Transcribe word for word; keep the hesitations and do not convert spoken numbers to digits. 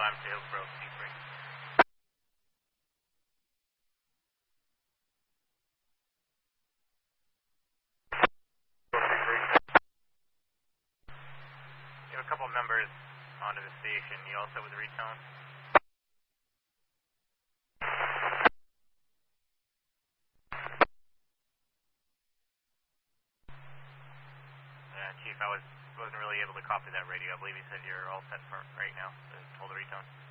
climb to Hillsborough, Deep Break. You have a couple members onto the station. You all set with the retone? Yeah, Chief, I was, wasn't really able to copy that radio. I believe you said you're all set for right now to hold the retone.